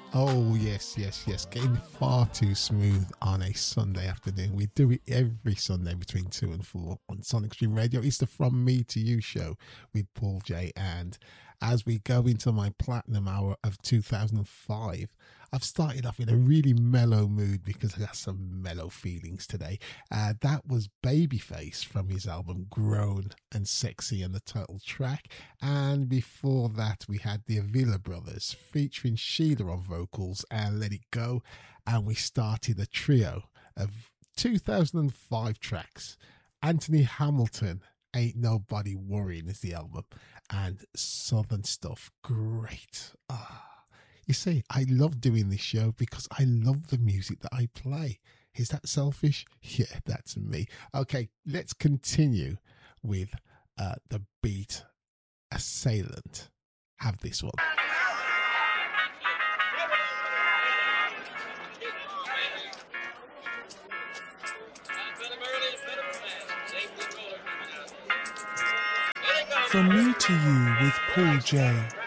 Oh, yes, yes, yes. Getting far too smooth on a Sunday afternoon. We do it every Sunday between 2 and 4 on Sonic Stream Radio. It's the From Me to You show with Paul J. And as we go into my platinum hour of 2005, I've started off in a really mellow mood because I got some mellow feelings today. That was Babyface from his album Grown and Sexy and the title track. And before that, we had the Avila Brothers featuring Sheila on vocals and Let It Go. And we started a trio of 2005 tracks. Anthony Hamilton, Ain't Nobody Worrying is the album. And Southern Stuff, great. You see, I love doing this show because I love the music that I play. Is that selfish? Yeah, that's me. Okay, let's continue with the Beat Assailant. Have this one. From Me to You with Paul J.